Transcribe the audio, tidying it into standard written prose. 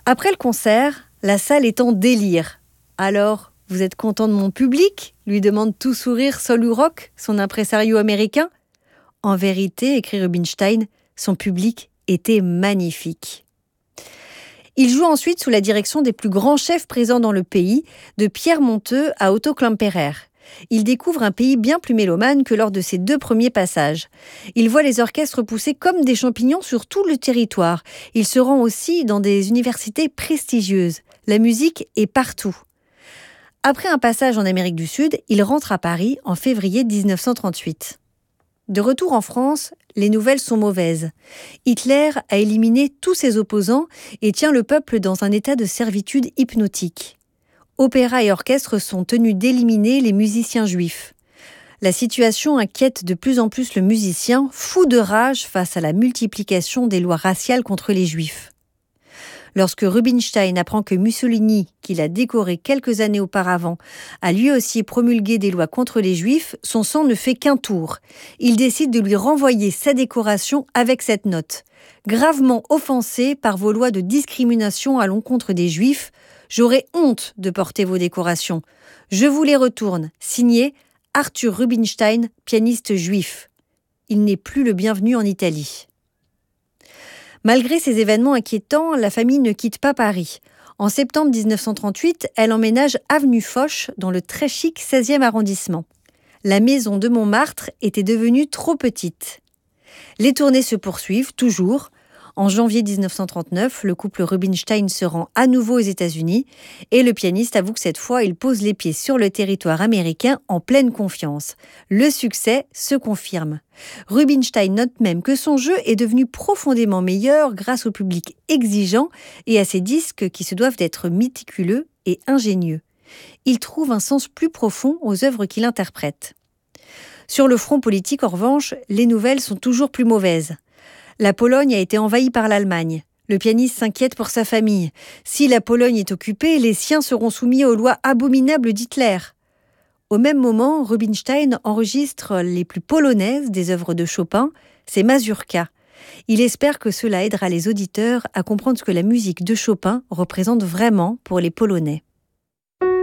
Après le concert, la salle est en délire. « Alors, vous êtes content de mon public ?» lui demande tout sourire Sol Hurock, son impresario américain. En vérité, écrit Rubinstein, son public était magnifique. Il joue ensuite sous la direction des plus grands chefs présents dans le pays, de Pierre Monteux à Otto Klemperer. Il découvre un pays bien plus mélomane que lors de ses 2 premiers passages. Il voit les orchestres pousser comme des champignons sur tout le territoire. Il se rend aussi dans des universités prestigieuses. La musique est partout. Après un passage en Amérique du Sud, il rentre à Paris en février 1938. De retour en France, les nouvelles sont mauvaises. Hitler a éliminé tous ses opposants et tient le peuple dans un état de servitude hypnotique. Opéra et orchestre sont tenus d'éliminer les musiciens juifs. La situation inquiète de plus en plus le musicien, fou de rage face à la multiplication des lois raciales contre les juifs. Lorsque Rubinstein apprend que Mussolini, qu'il a décoré quelques années auparavant, a lui aussi promulgué des lois contre les juifs, son sang ne fait qu'un tour. Il décide de lui renvoyer sa décoration avec cette note. « Gravement offensé par vos lois de discrimination à l'encontre des juifs, j'aurais honte de porter vos décorations. Je vous les retourne. Signé Arthur Rubinstein, pianiste juif. » Il n'est plus le bienvenu en Italie. Malgré ces événements inquiétants, la famille ne quitte pas Paris. En septembre 1938, elle emménage avenue Foch, dans le très chic 16e arrondissement. La maison de Montmartre était devenue trop petite. Les tournées se poursuivent, toujours. En janvier 1939, le couple Rubinstein se rend à nouveau aux États-Unis et le pianiste avoue que cette fois, il pose les pieds sur le territoire américain en pleine confiance. Le succès se confirme. Rubinstein note même que son jeu est devenu profondément meilleur grâce au public exigeant et à ses disques qui se doivent d'être méticuleux et ingénieux. Il trouve un sens plus profond aux œuvres qu'il interprète. Sur le front politique, en revanche, les nouvelles sont toujours plus mauvaises. La Pologne a été envahie par l'Allemagne. Le pianiste s'inquiète pour sa famille. Si la Pologne est occupée, les siens seront soumis aux lois abominables d'Hitler. Au même moment, Rubinstein enregistre les plus polonaises des œuvres de Chopin, ses mazurkas. Il espère que cela aidera les auditeurs à comprendre ce que la musique de Chopin représente vraiment pour les Polonais.